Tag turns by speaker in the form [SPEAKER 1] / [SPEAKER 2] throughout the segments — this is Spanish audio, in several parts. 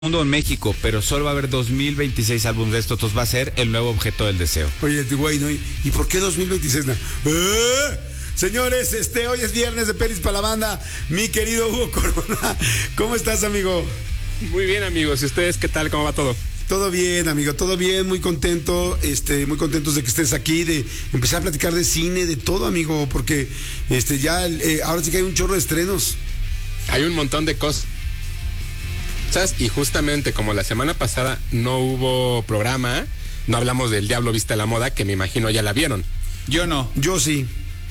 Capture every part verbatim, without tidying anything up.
[SPEAKER 1] mundo en México, pero solo va a haber dos mil veintiséis álbumes de esto, entonces va a ser el nuevo objeto del deseo.
[SPEAKER 2] Oye, güey, ¿no? ¿Y por qué dos mil veintiséis? No? ¡Eh! Señores, este, hoy es viernes de Pelis para la Banda. Mi querido Hugo Corona, ¿cómo estás, amigo?
[SPEAKER 3] Muy bien, amigos. ¿Y ustedes qué tal? ¿Cómo va todo?
[SPEAKER 2] Todo bien, amigo, todo bien, muy contento, este, muy contentos de que estés aquí, de empezar a platicar de cine, de todo, amigo, porque este ya eh, ahora sí que hay un chorro de estrenos.
[SPEAKER 3] Hay un montón de cosas. Y justamente como la semana pasada no hubo programa, no hablamos del Diablo Viste a la Moda, que me imagino ya la vieron.
[SPEAKER 1] Yo no.
[SPEAKER 2] Yo sí.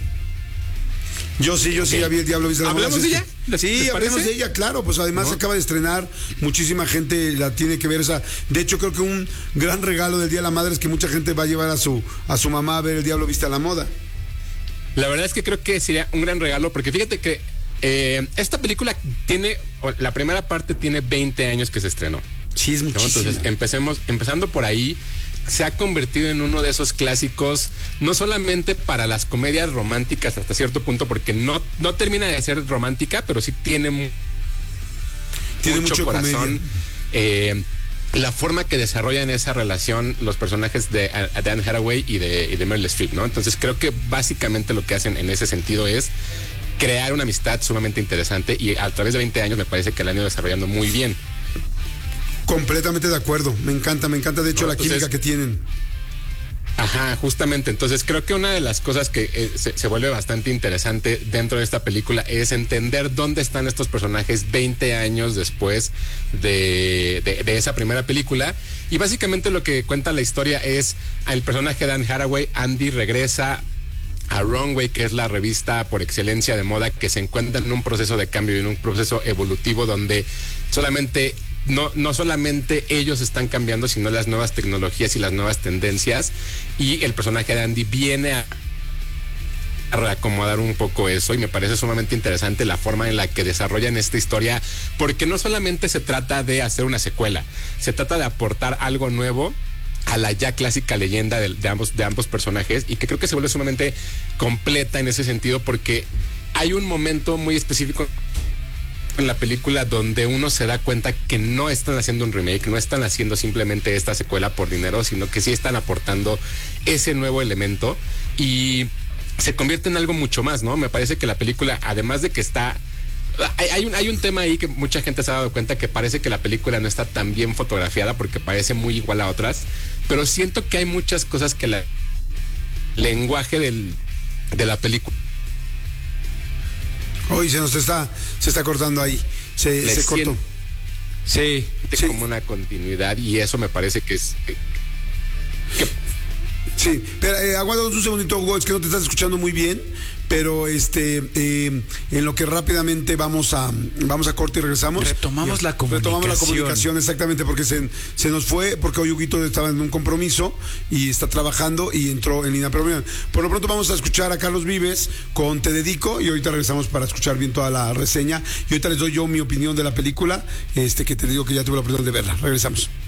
[SPEAKER 2] Yo sí, yo okay. sí ya vi el Diablo Viste a la Moda.
[SPEAKER 3] ¿Hablamos de ella?
[SPEAKER 2] Sí, hablemos de ella, claro, pues además ¿no? se acaba de estrenar, muchísima gente la tiene que ver, o sea, de hecho creo que un gran regalo del Día de la Madre es que mucha gente va a llevar a su, a su mamá a ver el Diablo Viste a la Moda.
[SPEAKER 3] La verdad es que creo que sería un gran regalo, porque fíjate que eh, esta película tiene, la primera parte tiene veinte años que se estrenó.
[SPEAKER 2] Sí, es muchísimo.
[SPEAKER 3] ¿No? Entonces, empecemos, empezando por ahí, se ha convertido en uno de esos clásicos, no solamente para las comedias románticas hasta cierto punto, porque no, no termina de ser romántica, pero sí tiene, mu
[SPEAKER 2] tiene
[SPEAKER 3] mucho,
[SPEAKER 2] mucho
[SPEAKER 3] corazón. Eh, la forma que desarrollan esa relación los personajes de Dan Hathaway y de, y de Meryl Streep, ¿no? Entonces creo que básicamente lo que hacen en ese sentido es crear una amistad sumamente interesante y a través de veinte años me parece que la han ido desarrollando muy bien.
[SPEAKER 2] Completamente de acuerdo, me encanta, me encanta de hecho no, la entonces, química que tienen.
[SPEAKER 3] Ajá, justamente, entonces creo que una de las cosas que eh, se, se vuelve bastante interesante dentro de esta película es entender dónde están estos personajes veinte años después de, de, de esa primera película, y básicamente lo que cuenta la historia es el personaje de Dan Hathaway. Andy regresa a Runway, que es la revista por excelencia de moda, que se encuentra en un proceso de cambio y en un proceso evolutivo donde solamente No, no solamente ellos están cambiando, sino las nuevas tecnologías y las nuevas tendencias, y el personaje de Andy viene a, a reacomodar un poco eso, y me parece sumamente interesante la forma en la que desarrollan esta historia, porque no solamente se trata de hacer una secuela, se trata de aportar algo nuevo a la ya clásica leyenda de, de, ambos, de ambos personajes, y que creo que se vuelve sumamente completa en ese sentido, porque hay un momento muy específico en la película donde uno se da cuenta que no están haciendo un remake, no están haciendo simplemente esta secuela por dinero, sino que sí están aportando ese nuevo elemento y se convierte en algo mucho más, ¿no? Me parece que la película, además de que está... Hay, hay, un, hay un tema ahí que mucha gente se ha dado cuenta, que parece que la película no está tan bien fotografiada porque parece muy igual a otras, pero siento que hay muchas cosas que la, el lenguaje del, de la película...
[SPEAKER 2] Hoy se nos está, se está cortando ahí, se, se cortó.
[SPEAKER 3] Sí, sí, como una continuidad, y eso me parece que es... Que, que...
[SPEAKER 2] Sí, pero eh, aguántanos un segundito, Hugo, es que no te estás escuchando muy bien, pero este eh, en lo que rápidamente vamos a vamos a corte y regresamos.
[SPEAKER 1] Retomamos la comunicación.
[SPEAKER 2] Retomamos la comunicación, exactamente, porque se, se nos fue, porque hoy Huguito estaba en un compromiso y está trabajando y entró en línea. Pero bien, por lo pronto vamos a escuchar a Carlos Vives con Te Dedico, y ahorita regresamos para escuchar bien toda la reseña, y ahorita les doy yo mi opinión de la película, este que te digo que ya tuve la oportunidad de verla. Regresamos.